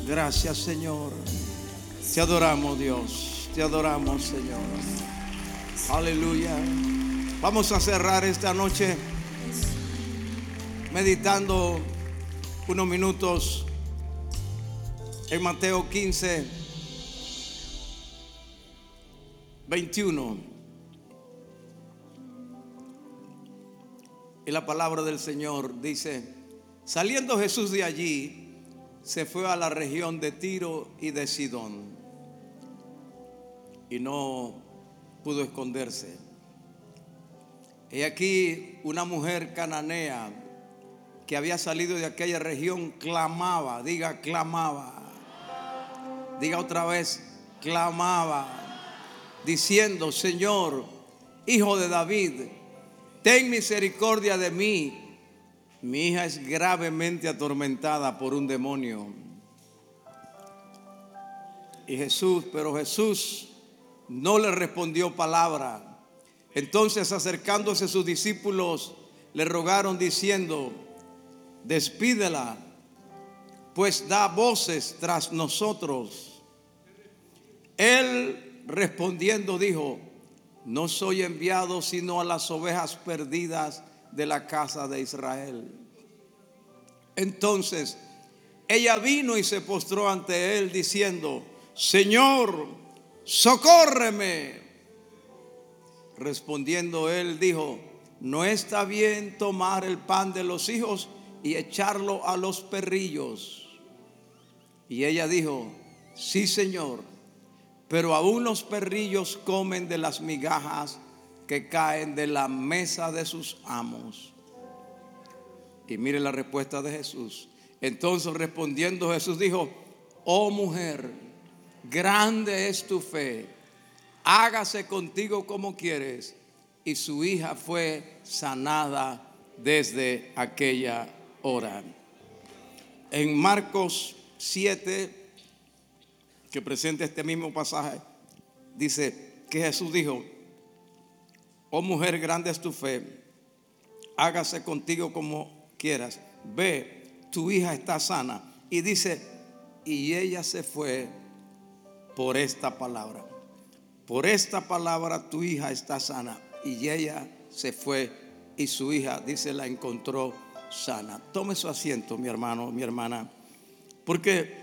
Gracias, Señor. Te adoramos, Dios. Te adoramos, Señor. Aleluya. Vamos a cerrar esta noche meditando unos minutos en Mateo 15, 21. Y la palabra del Señor dice: saliendo Jesús de allí, se fue a la región de Tiro y de Sidón, y no pudo esconderse. He aquí una mujer cananea que había salido de aquella región clamaba, diga clamaba, diga otra vez clamaba, diciendo: Señor, Hijo de David, ten misericordia de mí. Mi hija es gravemente atormentada por un demonio. Y pero Jesús no le respondió palabra. Entonces, acercándose sus discípulos, le rogaron diciendo: despídela, pues da voces tras nosotros. Él respondiendo dijo: no soy enviado sino a las ovejas perdidas de la casa de Israel. Entonces ella vino y se postró ante él diciendo: Señor, socórreme. Respondiendo él dijo: no está bien tomar el pan de los hijos y echarlo a los perrillos. Y ella dijo: sí, Señor, pero aún los perrillos comen de las migajas que caen de la mesa de sus amos. Y mire la respuesta de Jesús. Entonces respondiendo Jesús dijo: oh mujer, grande es tu fe, hágase contigo como quieres. Y su hija fue sanada desde aquella hora. En Marcos 7, que presenta este mismo pasaje, dice que Jesús dijo: oh mujer, grande es tu fe, hágase contigo como quieras, ve, tu hija está sana. Y dice: y ella se fue por esta palabra. Por esta palabra tu hija está sana. Y ella se fue y su hija, dice, la encontró sana. Tome su asiento, mi hermano, mi hermana, porque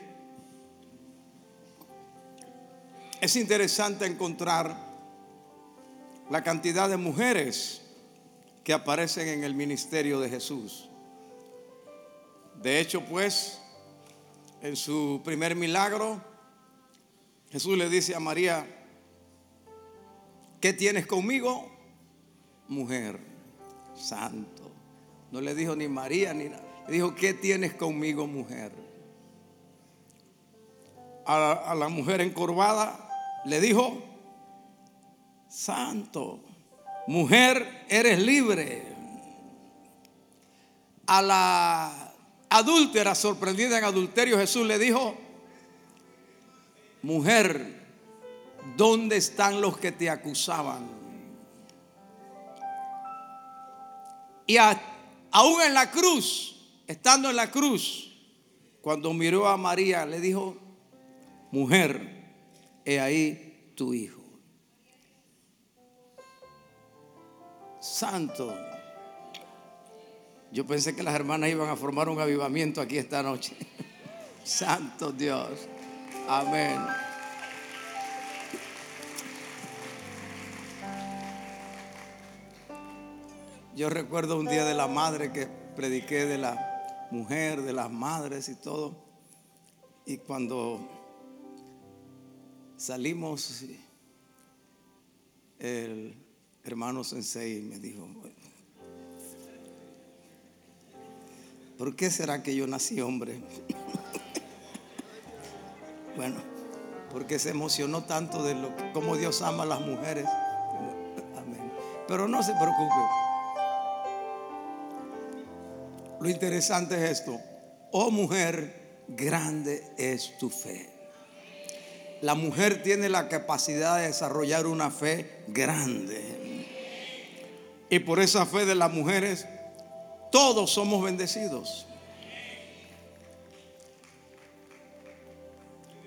es interesante encontrar la cantidad de mujeres que aparecen en el ministerio de Jesús. De hecho, pues, en su primer milagro, Jesús le dice a María: ¿qué tienes conmigo, mujer? Santo. No le dijo ni María ni nada. Le dijo: ¿qué tienes conmigo, mujer? A la mujer encorvada le dijo: santo, mujer, eres libre. A la adúltera sorprendida en adulterio, Jesús le dijo: mujer, ¿dónde están los que te acusaban? Y aún en la cruz, estando en la cruz, cuando miró a María, le dijo: mujer, he ahí tu hijo. Santo. Yo pensé que las hermanas iban a formar un avivamiento aquí esta noche. Santo Dios. Amén. Yo recuerdo un día de la madre que prediqué de la mujer, de las madres y todo. Y cuando salimos, el hermano Sensei me dijo: ¿por qué será que yo nací hombre? Bueno, porque se emocionó tanto de cómo Dios ama a las mujeres. Amén. Pero no se preocupe. Lo interesante es esto: oh mujer, grande es tu fe. La mujer tiene la capacidad de desarrollar una fe grande. Y por esa fe de las mujeres, todos somos bendecidos.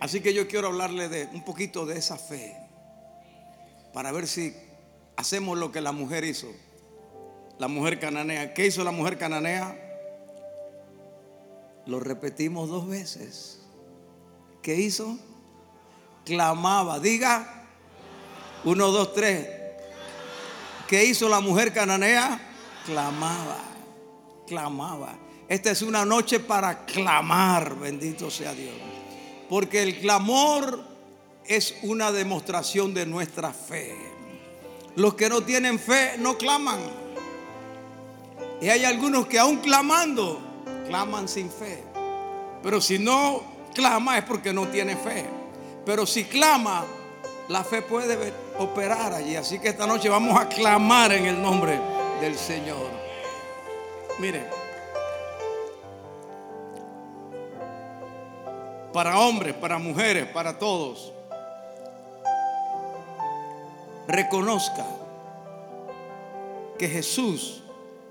Así que yo quiero hablarle de un poquito de esa fe, para ver si hacemos lo que la mujer hizo, la mujer cananea. ¿Qué hizo la mujer cananea? Lo repetimos 2 veces. ¿Qué hizo? Clamaba. Diga 1, 2, 3. ¿Qué hizo la mujer cananea? Clamaba. Clamaba. Esta es una noche para clamar, bendito sea Dios. Porque el clamor es una demostración de nuestra fe. Los que no tienen fe no claman. Y hay algunos que aún clamando, claman sin fe. Pero si no clama es porque no tiene fe. Pero si clama, la fe puede operar allí. Así que esta noche vamos a clamar en el nombre del Señor. Mire, para hombres, para mujeres, para todos, reconozca que Jesús,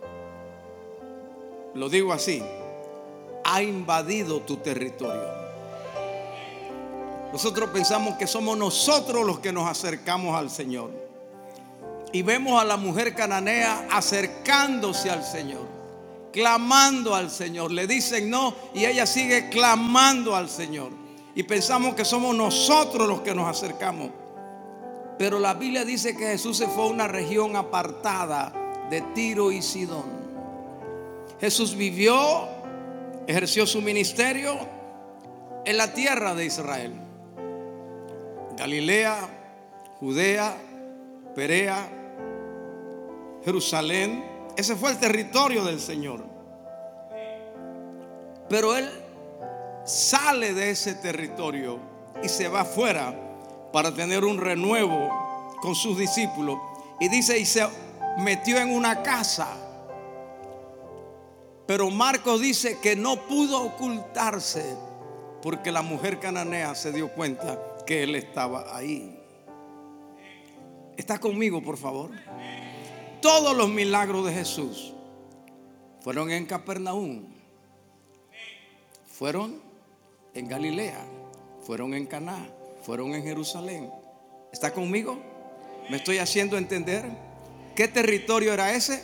lo digo así, ha invadido tu territorio. Nosotros pensamos que somos nosotros los que nos acercamos al Señor, y vemos a la mujer cananea acercándose al Señor, clamando al Señor. Le dicen no y ella sigue clamando al Señor, y pensamos que somos nosotros los que nos acercamos. Pero la Biblia dice que Jesús se fue a una región apartada de Tiro y Sidón. Jesús vivió, ejerció su ministerio en la tierra de Israel: Galilea, Judea, Perea, Jerusalén. Ese fue el territorio del Señor. Pero Él sale de ese territorio y se va afuera para tener un renuevo con sus discípulos. Y dice, y se metió en una casa. Pero Marcos dice que no pudo ocultarse, porque la mujer cananea se dio cuenta que Él estaba ahí. ¿Está conmigo, por favor? Todos los milagros de Jesús fueron en Capernaum, fueron en Galilea, fueron en Caná, fueron en Jerusalén. ¿Está conmigo? ¿Me estoy haciendo entender? ¿Qué territorio era ese?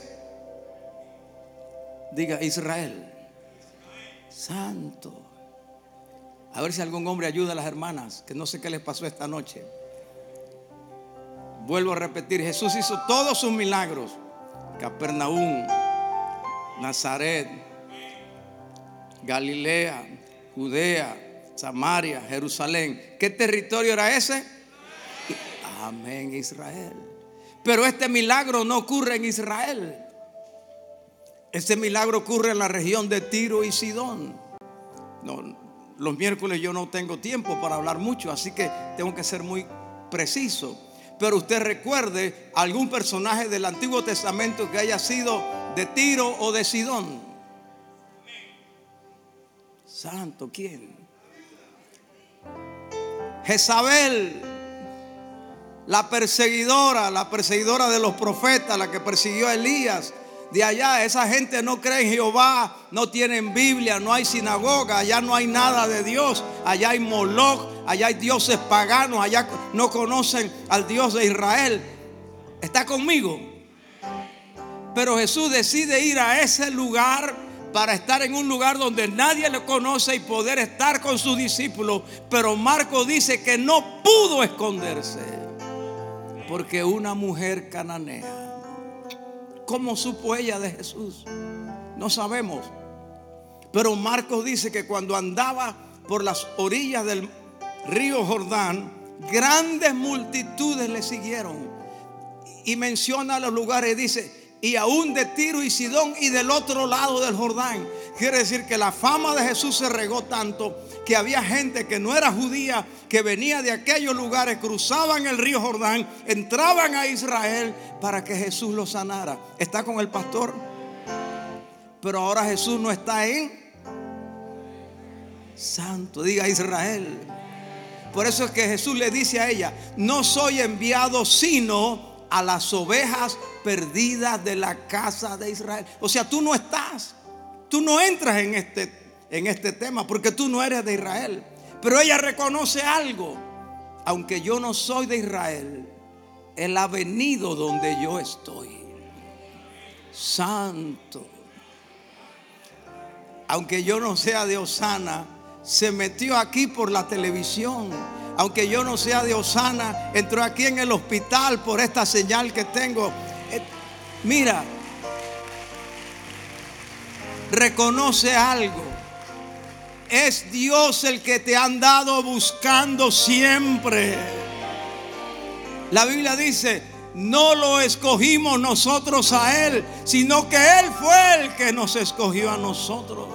Diga Israel. Santo. A ver si algún hombre ayuda a las hermanas, que no sé qué les pasó esta noche. Vuelvo a repetir, Jesús hizo todos sus milagros: Capernaum, Nazaret, Galilea, Judea, Samaria, Jerusalén. ¿Qué territorio era ese? Amén, Israel. Pero este milagro no ocurre en Israel. Este milagro ocurre en la región de Tiro y Sidón. No, los miércoles yo no tengo tiempo para hablar mucho, así que tengo que ser muy preciso. Pero usted recuerde algún personaje del Antiguo Testamento que haya sido de Tiro o de Sidón. Santo, ¿quién? Jezabel, la perseguidora de los profetas, la que persiguió a Elías. De allá, esa gente no cree en Jehová, no tienen Biblia, no hay sinagoga, allá no hay nada de Dios, allá hay Moloch, allá hay dioses paganos, allá no conocen al Dios de Israel. ¿Está conmigo? Pero Jesús decide ir a ese lugar para estar en un lugar donde nadie le conoce y poder estar con sus discípulos. Pero Marcos dice que no pudo esconderse, porque una mujer cananea. ¿Cómo supo ella de Jesús? No sabemos. Pero Marcos dice que cuando andaba por las orillas del río Jordán, grandes multitudes le siguieron. Y menciona los lugares, dice, y aún de Tiro y Sidón y del otro lado del Jordán. Quiere decir que la fama de Jesús se regó tanto que había gente que no era judía, que venía de aquellos lugares, cruzaban el río Jordán, entraban a Israel para que Jesús los sanara. ¿Está con el pastor? Pero ahora Jesús no está en Santo, diga Israel. Por eso es que Jesús le dice a ella: no soy enviado sino a las ovejas perdidas de la casa de Israel. O sea, tú no estás, tú no entras en este tema porque tú no eres de Israel. Pero ella reconoce algo. Aunque yo no soy de Israel, Él ha venido donde yo estoy. Santo. Aunque yo no sea de Osana, se metió aquí por la televisión. Aunque yo no sea de Osana, entró aquí en el hospital por esta señal que tengo. Mira, reconoce algo. Es Dios el que te ha andado buscando siempre. La Biblia dice: no lo escogimos nosotros a Él, sino que Él fue el que nos escogió a nosotros.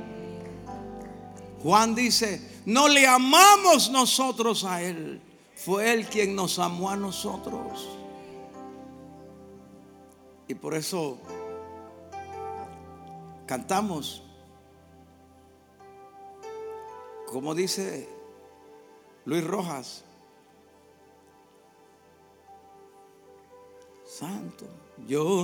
Juan dice: no le amamos nosotros a Él, fue Él quien nos amó a nosotros. Y por eso cantamos, como dice Luis Rojas: santo, yo